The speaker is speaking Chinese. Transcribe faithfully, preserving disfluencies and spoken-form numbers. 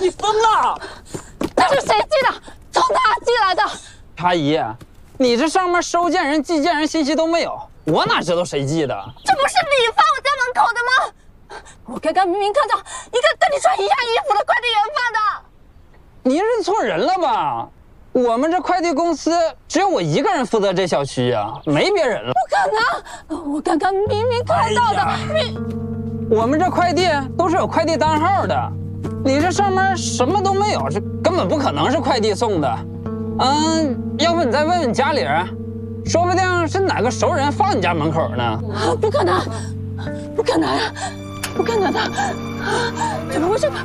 你疯了！ 这是谁寄的？从哪寄来的？ 阿姨，你这上面收件人、寄件人信息都没有，我哪知道谁寄的？ 这不是你放我家门口的吗？我刚刚明明看到一个跟你穿一样衣服的快递员放的。 你认错人了吧？我们这快递公司只有我一个人负责这小区啊，没别人了。 不可能！我刚刚明明看到的。 哎、我们这快递都是有快递单号的，你这上面什么都没有，这根本不可能是快递送的。嗯，要不你再问问家里人，说不定是哪个熟人放你家门口呢。 啊，不可能，不可能，不可能的！怎么会是？